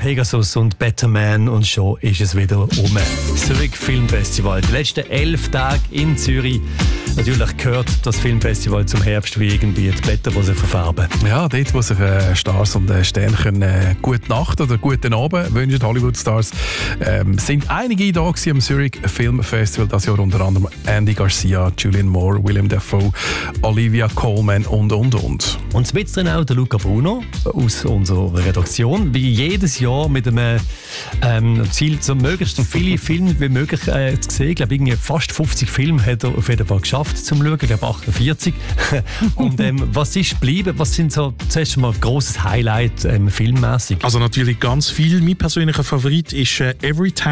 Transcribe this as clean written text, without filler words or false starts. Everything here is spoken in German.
Pegasus und Batman und schon ist es wieder um. Zürich Filmfestival. Die letzten 11 Tage in Zürich. Natürlich gehört das Filmfestival zum Herbst wie irgendwie die Blätter, die sich verfärben. Ja, dort, wo sich Stars und Sterne können gute Nacht oder guten Abend wünschen, Hollywood-Stars, sind einige da am Zürich Film Festival das Jahr, unter anderem Andy Garcia, Julianne Moore, Willem Dafoe, Olivia Colman und. Und mit drin auch der Luca Bruno aus unserer Redaktion, wie jedes Jahr mit einem Ziel, so möglichst viele Filme wie möglich zu sehen. Ich glaube, irgendwie fast 50 Filme hat er auf jeden Fall geschafft zum Schauen, ich glaube 48. Und was ist geblieben? Was sind so zuerst mal ein grosses Highlight filmmäßig? Also natürlich ganz viel. Mein persönlicher Favorit ist Every Time